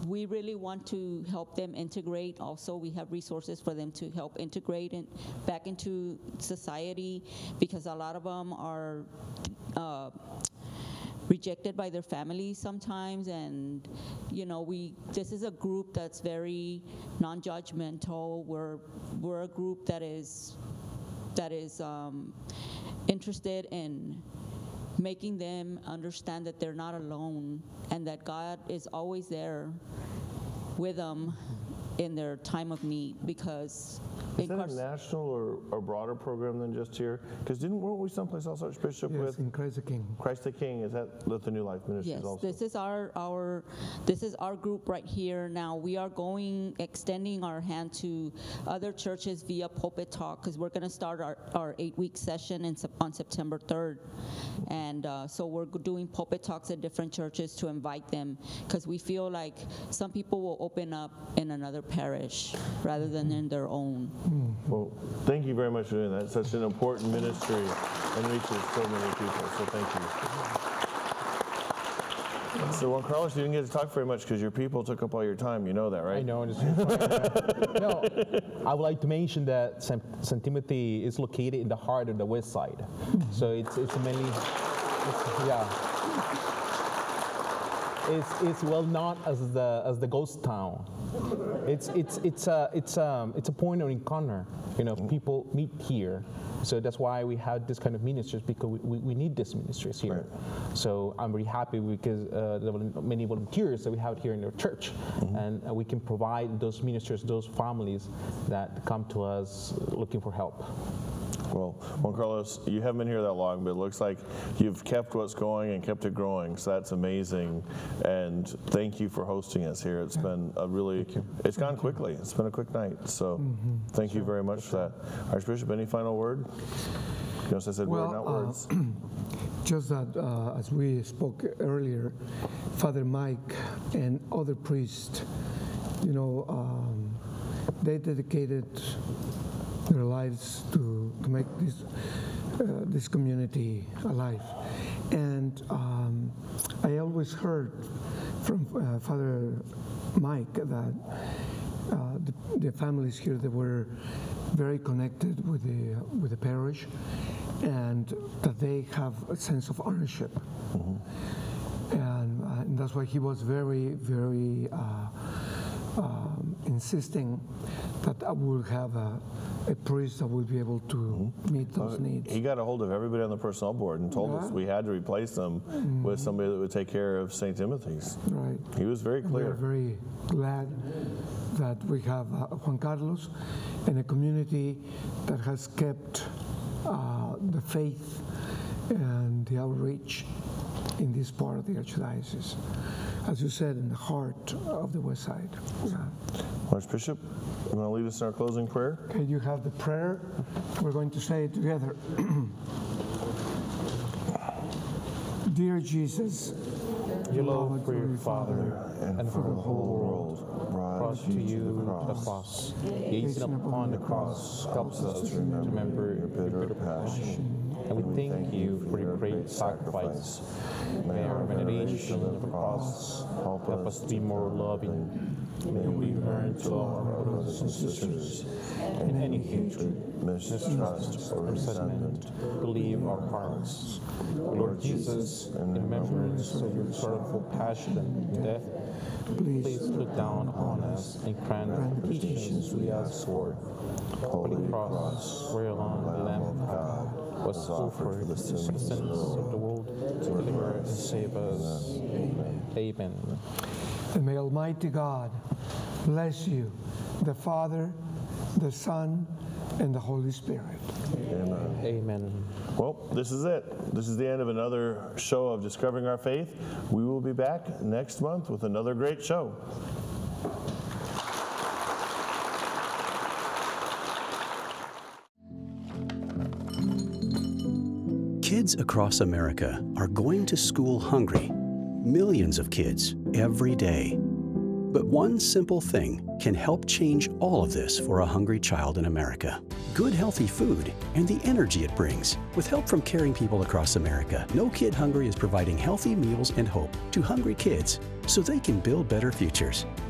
we really want to help them integrate. Also, we have resources for them to help integrate back into society, because a lot of them are rejected by their families sometimes, and this is a group that's very non-judgmental. We're a group that is interested in making them understand that they're not alone and that God is always there with them in their time of need. Because is that a national or broader program than just here? Because weren't we someplace else, Archbishop? Yes, with in Christ the King. Christ the King. Is that the New Life Ministries? Yes, also? this is our group right here. Now we are extending our hand to other churches via Pulpit Talk, because we're going to start our 8-week session on September 3rd, and so we're doing Pulpit Talks at different churches to invite them, because we feel like some people will open up in another parish rather than in their own. Well, thank you very much for doing that. It's such an important ministry and reaches so many people, so thank you. So Juan Carlos, you didn't get to talk very much because your people took up all your time. You know that, right? I know. No, I would like to mention that St. Timothy is located in the heart of the West Side. So it's well known as the ghost town. It's a point of encounter. People meet here. So that's why we have this kind of ministries, because we need these ministries here. Right. So I'm very happy because there are many volunteers that we have here in our church, and we can provide those ministers, those families that come to us looking for help. Well, Juan Carlos, you haven't been here that long, but it looks like you've kept what's going and kept it growing, so that's amazing. And thank you for hosting us here. It's been it's gone quickly. It's been a quick night, so thank you very much for that. Archbishop, any final word? As I said, word, not words. Just that, as we spoke earlier, Father Mike and other priests, they dedicated their lives to make this community alive. And I always heard from Father Mike that the families here, they were very connected with the parish, and that they have a sense of ownership. And that's why he was very, very insisting that I will have a priest that will be able to meet those needs. He got a hold of everybody on the personnel board and told us we had to replace them with somebody that would take care of St. Timothy's. Right. He was very clear. We're very glad that we have Juan Carlos and a community that has kept the faith and the outreach in this part of the Archdiocese. As you said, in the heart of the West Side. Archbishop, you want to lead us in our closing prayer? Okay, you have the prayer. We're going to say it together. Dear Jesus, your love for your Father and for the whole world brought to you the cross. Gazing upon the cross helps us to remember your bitter passion. And we thank you for your great sacrifice. May our veneration of the cross help us to be more loving. May we learn to love our brothers and sisters, and any hatred, mistrust, or resentment to leave our hearts. Lord Jesus, in remembrance of your sorrowful passion and death, please look down upon us and grant the petitions we ask for. Holy Cross, whereon the Lamb of God was offered for the sins of the world, deliver and save us. Amen. And may Almighty God bless you, the Father, the Son, and the Holy Spirit. Amen. Amen. Well, this is it. This is the end of another show of Discovering Our Faith. We will be back next month with another great show. Kids across America are going to school hungry. Millions of kids every day. But one simple thing can help change all of this for a hungry child in America. Good healthy food and the energy it brings. With help from caring people across America, No Kid Hungry is providing healthy meals and hope to hungry kids so they can build better futures.